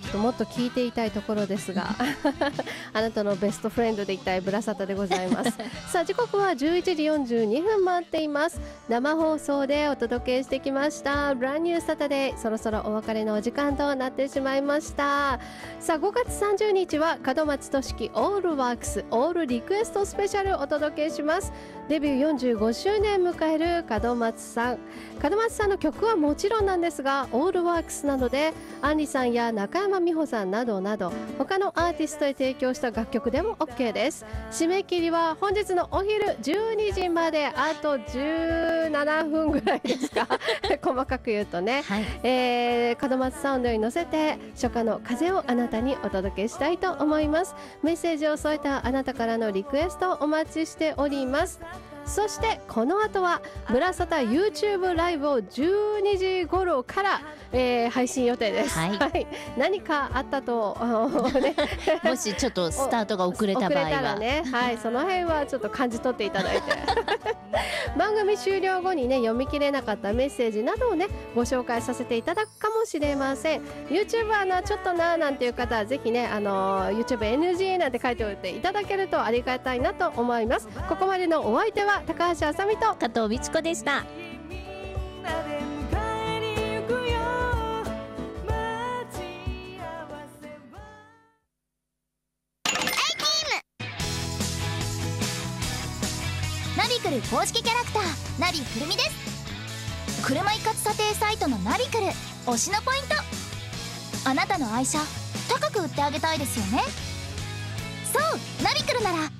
ともっと聞いていたいところですがあなたのベストフレンドでいたいブラサタでございますさあ時刻は11時42分回っています。生放送でお届けしてきましたブランニューサタデー、そろそろお別れのお時間となってしまいました。さあ5月30日は門松俊樹オールワークスオールリクエストスペシャルお届けします。デビュー45周年迎える門松さんの曲はもちろんなんですが、オールワークスなどでアンリさんや中山美穂さんなどなど他のアーティストへ提供した楽曲でも OK です。締め切りは本日のお昼12時まであと17分ぐらいですか細かく言うとね、はい、門松サウンドに乗せて初夏の風をあなたにお届けしたいと思います。メッセージを添えたあなたからのリクエストをお待ちしております。そしてこの後はブラサタ YouTube ライブを12時頃から、配信予定です、はいはい、何かあったと、ね、 もしちょっとスタートが遅れた場合はね、はい、その辺はちょっと感じ取っていただいて番組終了後にね読み切れなかったメッセージなどをねご紹介させていただくかもしれません。 YouTube はちょっとななんていう方はぜひねYouTube NG なんて書いておいていただけるとありがたいなと思います。ここまでのお相手は高橋あさみと加藤美智子でした。 ナビクル公式キャラクターナビくるみです。車一括査定サイトのナビクル推しのポイント、あなたの愛車高く売ってあげたいですよね。そうナビクルなら